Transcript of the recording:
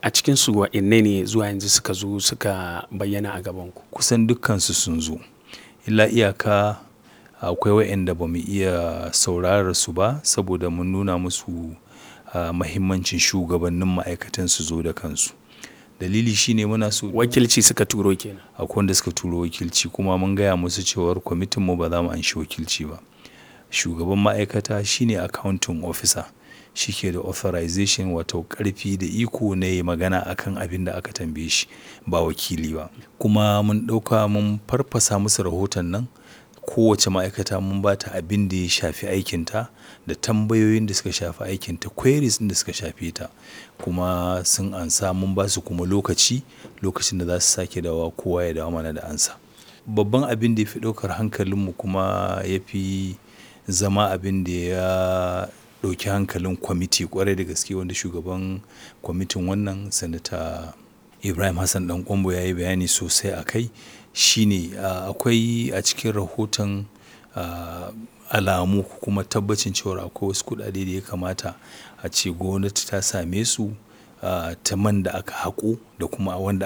A cikinsu waɗanne ne zuwa yanzu suka zo suka bayyana a gabanku? Kusan dukkansu sun zo. Illa iyaka akwai waɗanda ba mu iya saurarar su ba saboda mun nuna musu mahimmancin shugabannin ma'aikatan su zo da kansu. Dalili shine muna so Wakilci suka turo kenan. akwai wanda suka turo wakilci kuma mun gaya musu cewar kwamitinmu ba za mu anshi wakilci ba. Shugaban ma'aikata shine accounting officer. Shi ke da authorization wato ƙarfi da iko na yi magana akan abin da aka tambaye shi ba wakili ba. Kuma mun ɗauka mun farfasa musu rahoton nan. Kowace ma'aikata mun ba ta abin da ya shafi aikinta da tambayoyin da suka shafi aikinta, queries ɗin da suka shafe ta. Kuma sun ansa mun ba su kuma lokacin da za su sake dawowa kowa ya dawo mana da amsa. Babban abin da ya fi ɗaukar hankalinmu kuma ya fi zama abin da ya ɗauki hankalin kwamiti ƙwarai da gaske wanda shugaban kwamitin wannan Sanata Ibrahim Hassan Ɗan Ƙwairo ya yi bayani sosai a kai shine akwai a cikin rahoton alamu kuma tabbacin cewa akwai wasu kuɗaɗe da ya kamata a ce gwamnati ta same su ta man da aka haƙo da kuma wanda